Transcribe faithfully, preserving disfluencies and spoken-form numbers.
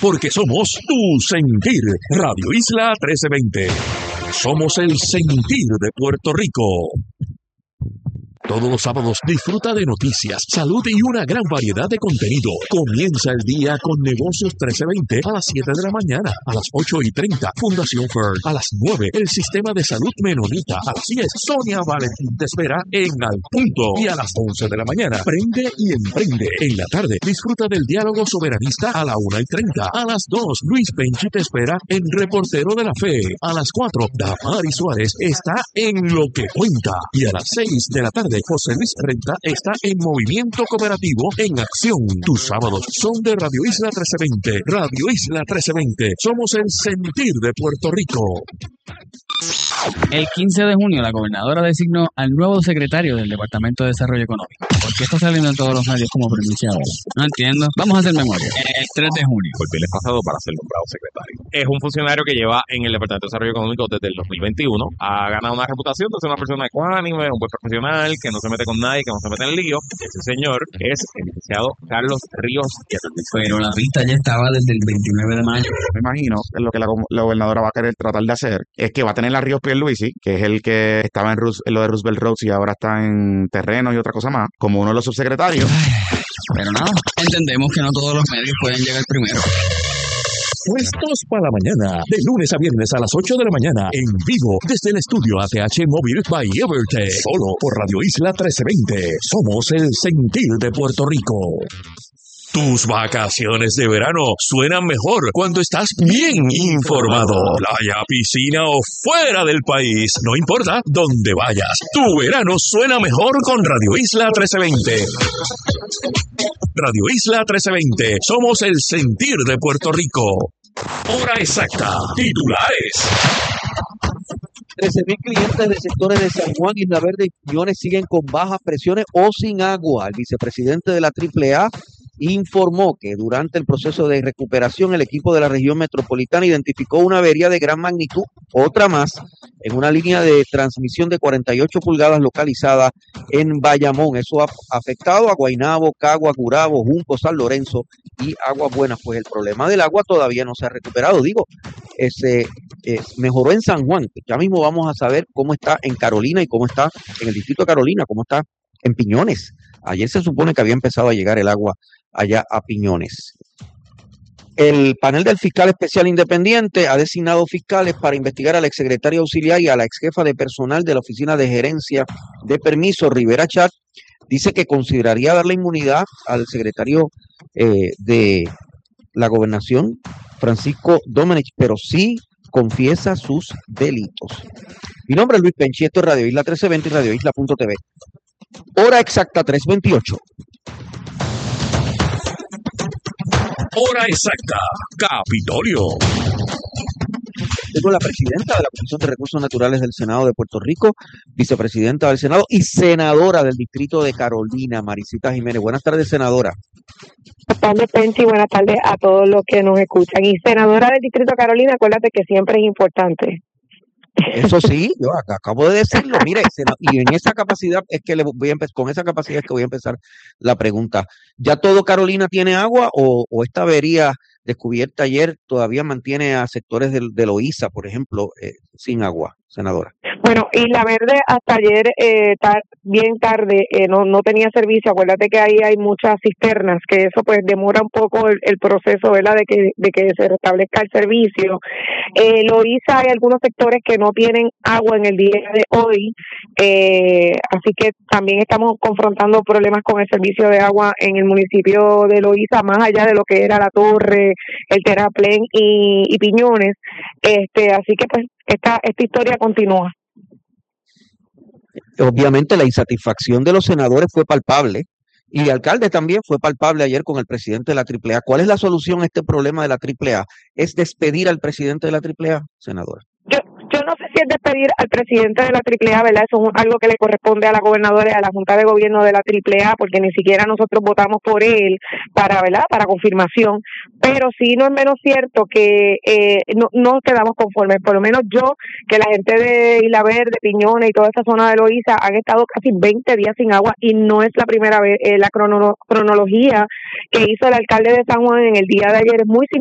porque somos tu sentir. Radio Isla trece veinte. Somos el sentir de Puerto Rico. Todos los sábados disfruta de noticias, salud y una gran variedad de contenido. Comienza el día con Negocios trece veinte a las siete de la mañana, a las ocho y treinta, Fundación Fern, a las nueve, el Sistema de Salud Menonita, a las diez, Sonia Valentín te espera en Al Punto, y a las once de la mañana, Prende y Emprende. En la tarde, disfruta del diálogo soberanista a la una y treinta, a las dos, Luis Penchi te espera en Reportero de la Fe, a las cuatro, Damari Suárez está en Lo que Cuenta, y a las seis de la tarde, José Luis Renta está en Movimiento Cooperativo en Acción. Tus sábados son de Radio Isla trece veinte. Radio Isla trece veinte. Somos el sentir de Puerto Rico. El quince de junio, la gobernadora designó al nuevo secretario del Departamento de Desarrollo Económico. ¿Por qué está saliendo en todos los medios como primicia ahora? No entiendo. Vamos a hacer memoria. El tres de junio. Por el pasado para ser nombrado secretario. Es un funcionario que lleva en el Departamento de Desarrollo Económico desde el dos mil veintiuno. Ha ganado una reputación de ser una persona ecuánime, un buen profesional, que no se mete con nadie, que no se mete en lío. Ese señor es el licenciado Carlos Ríos Pierluisi. Pero la vista ya estaba desde el veintinueve de mayo. Me imagino que lo que la, la gobernadora va a querer tratar de hacer es que va a tener a Ríos Pierluisi, que es el que estaba en, Rus, en lo de Roosevelt Roads y ahora está en terrenos y otra cosa más, como uno de los subsecretarios. Pero nada, entendemos que no todos los medios pueden llegar primero. Puestos para la mañana, de lunes a viernes a las ocho de la mañana, en vivo, desde el estudio A T H Móvil by Evertech, solo por Radio Isla trece veinte. Somos el sentir de Puerto Rico. Tus vacaciones de verano suenan mejor cuando estás bien informado. Playa, piscina o fuera del país, no importa dónde vayas, tu verano suena mejor con Radio Isla trece veinte. Radio Isla trece veinte, somos el sentir de Puerto Rico. Hora exacta, titulares. trece mil clientes de sectores de San Juan, Isla Verde y Piñones siguen con bajas presiones o sin agua. El vicepresidente de la Triple A informó que durante el proceso de recuperación el equipo de la región metropolitana identificó una avería de gran magnitud, otra más, en una línea de transmisión de cuarenta y ocho pulgadas localizada en Bayamón. Eso ha afectado a Guaynabo, Cagua, Gurabo, Junco, San Lorenzo y Aguas Buenas. Pues el problema del agua todavía no se ha recuperado. Digo, ese, eh, mejoró en San Juan. Ya mismo vamos a saber cómo está en Carolina y cómo está en el distrito de Carolina, cómo está en Piñones. Ayer se supone que había empezado a llegar el agua allá a Piñones. El panel del fiscal especial independiente ha designado fiscales para investigar al exsecretario auxiliar y a la exjefa de personal de la Oficina de Gerencia de Permiso, Rivera Chat. Dice que consideraría darle inmunidad al secretario eh, de la gobernación, Francisco Domenech, pero sí confiesa sus delitos. Mi nombre es Luis Penchi, esto es Radio Isla trece veinte y Radio Isla punto t v. Hora exacta, tres veintiocho. Hora exacta, Capitolio. Tengo la presidenta de la Comisión de Recursos Naturales del Senado de Puerto Rico, vicepresidenta del Senado y senadora del Distrito de Carolina, Marisita Jiménez. Buenas tardes, senadora. Buenas tardes, Penchi. Buenas tardes a todos los que nos escuchan. Y senadora del Distrito de Carolina, acuérdate que siempre es importante. Eso sí, yo acá acabo de decirlo, mire, y en esa capacidad es que le voy a empezar, con esa capacidad es que voy a empezar la pregunta. ¿Ya todo Carolina tiene agua o, o esta avería descubierta ayer todavía mantiene a sectores del, de Loíza, por ejemplo, eh, sin agua, senadora? Bueno, Isla Verde hasta ayer, eh, tar, bien tarde, eh, no, no tenía servicio. Acuérdate que ahí hay muchas cisternas, que eso pues demora un poco el, el proceso, ¿verdad?, de que, de que se restablezca el servicio. Eh, Loíza, hay algunos sectores que no tienen agua en el día de hoy, eh, así que también estamos confrontando problemas con el servicio de agua en el municipio de Loíza, más allá de lo que era La Torre, el Terraplén y, y Piñones. Este, así que pues esta, esta historia continúa. Obviamente la insatisfacción de los senadores fue palpable y el alcalde también fue palpable ayer con el presidente de la Triple A. ¿Cuál es la solución a este problema de la Triple A? ¿Es despedir al presidente de la Triple A, senadora? Yo, yo no sé si es despedir al presidente de la Triple A, ¿verdad? Eso es algo que le corresponde a la gobernadora y a la Junta de Gobierno de la Triple A, porque ni siquiera nosotros votamos por él para, ¿verdad?, para confirmación. Pero sí no es menos cierto que eh, no, no quedamos conformes, por lo menos yo, que la gente de Isla Verde, Piñones y toda esa zona de Loíza han estado casi veinte días sin agua y no es la primera vez. Eh, la crono, cronología que hizo el alcalde de San Juan en el día de ayer es muy